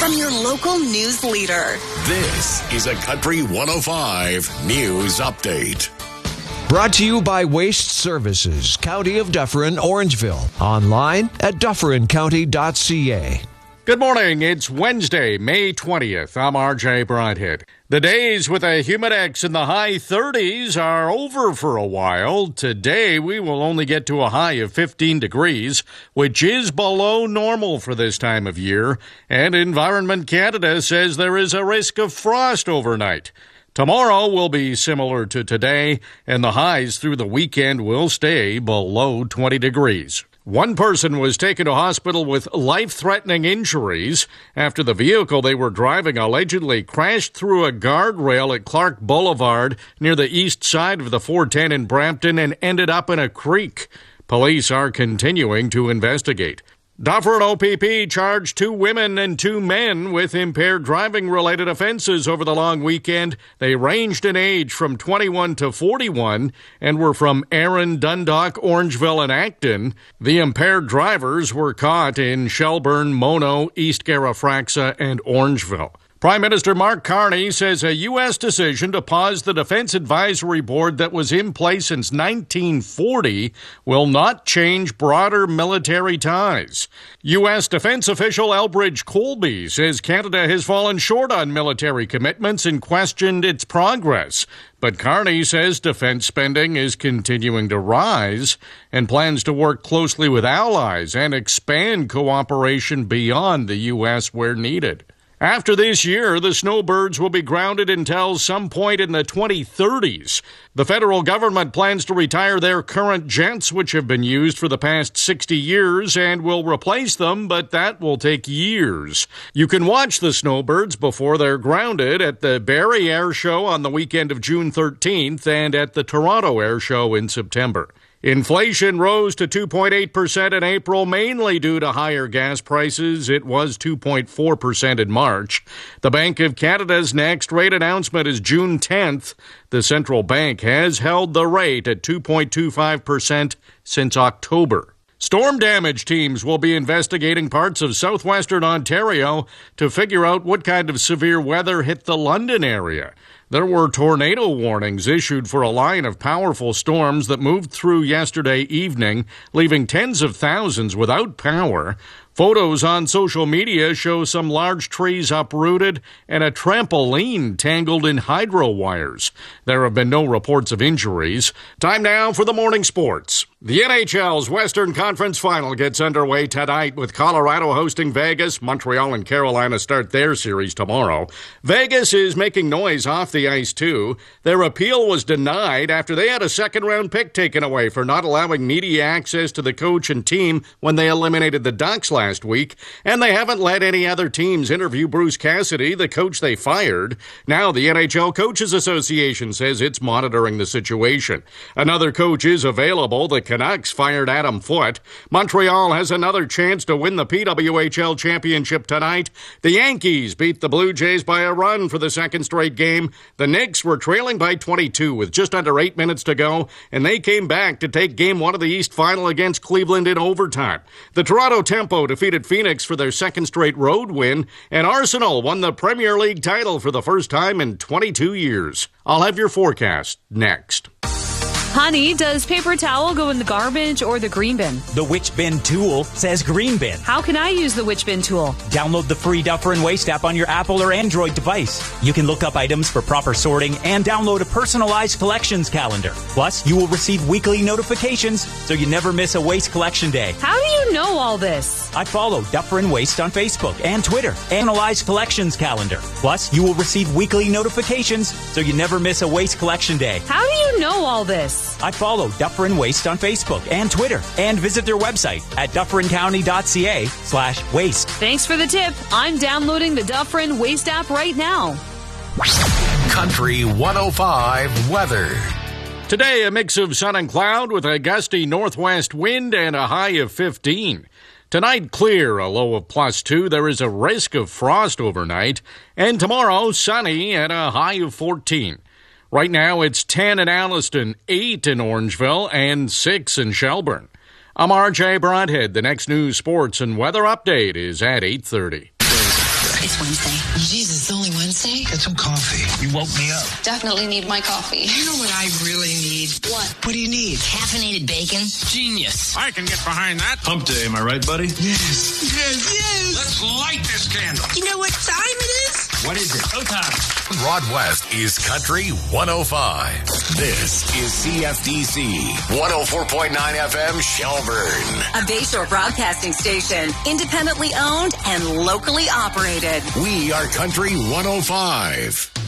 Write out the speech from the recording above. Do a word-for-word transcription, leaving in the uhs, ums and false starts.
from your local news leader. This is a Country one oh five News Update. Brought to you by Waste Services, County of Dufferin, Orangeville. Online at dufferin county dot c a. Good morning. It's Wednesday, May twentieth. I'm R J Broadhead. The days with a humidex in the high thirties are over for a while. Today, we will only get to a high of fifteen degrees, which is below normal for this time of year. And Environment Canada says there is a risk of frost overnight. Tomorrow will be similar to today, and the highs through the weekend will stay below twenty degrees. One person was taken to hospital with life-threatening injuries after the vehicle they were driving allegedly crashed through a guardrail at Clark Boulevard near the east side of the four ten in Brampton and ended up in a creek. Police are continuing to investigate. Dufferin O P P charged two women and two men with impaired driving-related offenses over the long weekend. They ranged in age from twenty-one to forty-one and were from Erin, Dundalk, Orangeville, and Acton. The impaired drivers were caught in Shelburne, Mono, East Garifraxa, and Orangeville. Prime Minister Mark Carney says a U S decision to pause the Defense Advisory Board that was in place since nineteen forty will not change broader military ties. U S defense official Elbridge Colby says Canada has fallen short on military commitments and questioned its progress. But Carney says defense spending is continuing to rise and plans to work closely with allies and expand cooperation beyond the U S where needed. After this year, the snowbirds will be grounded until some point in the twenty thirties. The federal government plans to retire their current jets, which have been used for the past sixty years, and will replace them, but that will take years. You can watch the snowbirds before they're grounded at the Barrie Air Show on the weekend of June thirteenth and at the Toronto Air Show in September. Inflation rose to two point eight percent in April, mainly due to higher gas prices. It was two point four percent in March. The Bank of Canada's next rate announcement is June tenth. The central bank has held the rate at two point two five percent since October. Storm damage teams will be investigating parts of southwestern Ontario to figure out what kind of severe weather hit the London area. There were tornado warnings issued for a line of powerful storms that moved through yesterday evening, leaving tens of thousands without power. Photos on social media show some large trees uprooted and a trampoline tangled in hydro wires. There have been no reports of injuries. Time now for the morning sports. The N H L's Western Conference Final gets underway tonight with Colorado hosting Vegas. Montreal and Carolina start their series tomorrow. Vegas is making noise off the ice, too. Their appeal was denied after they had a second-round pick taken away for not allowing media access to the coach and team when they eliminated the Ducks last week, and they haven't let any other teams interview Bruce Cassidy, the coach they fired. Now the N H L Coaches Association says it's monitoring the situation. Another coach is available. The Canucks fired Adam Foote. Montreal has another chance to win the P W H L championship tonight. The Yankees beat the Blue Jays by a run for the second straight game. The Knicks were trailing by twenty-two with just under eight minutes to go, and they came back to take game one of the East Final against Cleveland in overtime. The Toronto Tempo defeated Phoenix for their second straight road win, and Arsenal won the Premier League title for the first time in twenty-two years. I'll have your forecast next. Honey, does paper towel go in the garbage or the green bin? The Which Bin tool says green bin. How can I use the Which Bin tool? Download the free Dufferin Waste app on your Apple or Android device. You can look up items for proper sorting and download a personalized collections calendar. Plus, you will receive weekly notifications so you never miss a waste collection day. How do you know all this? I follow Dufferin Waste on Facebook and Twitter. Analyze collections calendar. Plus, you will receive weekly notifications so you never miss a waste collection day. How do you know all this? I follow Dufferin Waste on Facebook and Twitter and visit their website at dufferin county dot c a slash waste. Thanks for the tip. I'm downloading the Dufferin Waste app right now. Country one oh five weather. Today, a mix of sun and cloud with a gusty northwest wind and a high of fifteen. Tonight, clear, a low of plus two. There is a risk of frost overnight. And tomorrow, sunny and a high of fourteen. Right now, it's ten in Alliston, eight in Orangeville, and six in Shelburne. I'm R J Broadhead. The next news, sports, and weather update is at eight thirty. It's Wednesday. Jesus, it's only Wednesday? Get some coffee. You woke me up. Definitely need my coffee. You know what I really need? What? What do you need? Caffeinated bacon. Genius. I can get behind that. Hump day, am I right, buddy? Yes. Yes, yes. Let's light this candle. You know what time it is? What is it? Go time. Broad West is Country one oh five. This is C F D C one oh four point nine F M Shelburne. A Bayshore broadcasting station, independently owned and locally operated. We are Country one oh five.